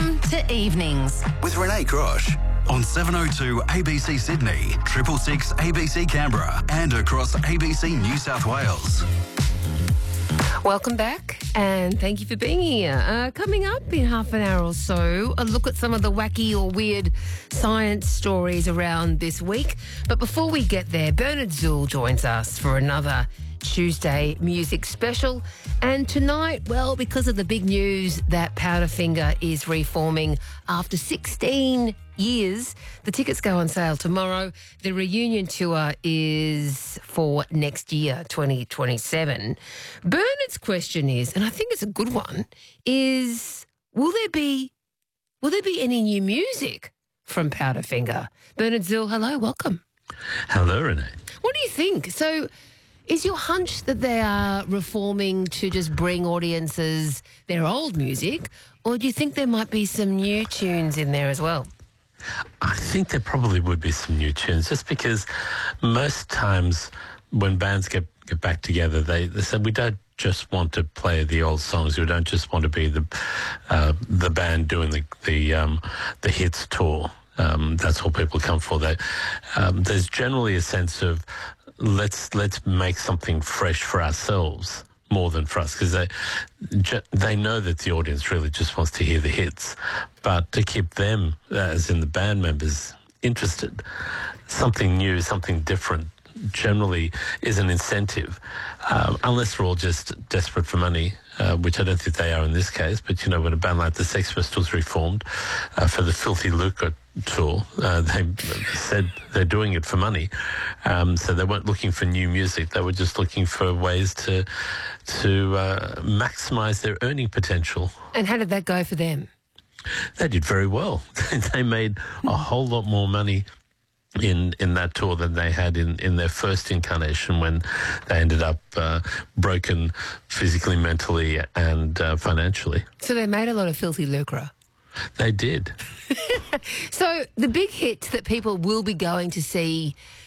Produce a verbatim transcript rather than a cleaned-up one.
Welcome to Evenings with Renee Grosh on seven oh two A B C Sydney, triple six A B C Canberra and across A B C New South Wales. Welcome back and thank you for being here. Uh, coming up in half an hour or so, a look at some of the wacky or weird science stories around this week. But before we get there, Bernard Zool joins us for another Tuesday music special. And tonight, well, because of the big news that Powderfinger is reforming after sixteen years, the tickets go on sale tomorrow. The reunion tour is for next year, twenty twenty-seven. Bernard's question is, and I think it's a good one, is will there be will there be any new music from Powderfinger? Bernard Zool, hello, welcome. Hello, Renee. What do you think? So is your hunch that they are reforming to just bring audiences their old music, or do you think there might be some new tunes in there as well? I think there probably would be some new tunes, just because most times when bands get, get back together, they, they said we don't just want to play the old songs. We don't just want to be the uh, the band doing the the um, the hits tour. Um, that's what people come for. They, um, there's generally a sense of let's let's make something fresh for ourselves more than for us, because they they know that the audience really just wants to hear the hits, but to keep them, as in the band members, interested, something new, something different, generally is an incentive, uh, unless we're all just desperate for money, uh, which I don't think they are in this case. But, you know, when a band like the Sex Pistols reformed uh, for the Filthy Lucre tour, uh, they said they're doing it for money. Um, so they weren't looking for new music. They were just looking for ways to, to uh, maximise their earning potential. And how did that go for them? They did very well. They made a whole lot more money in in that tour than they had in, in their first incarnation, when they ended up uh, broken physically, mentally and uh, financially. So they made a lot of Filthy Lucre. They did. So the big hits that people will be going to see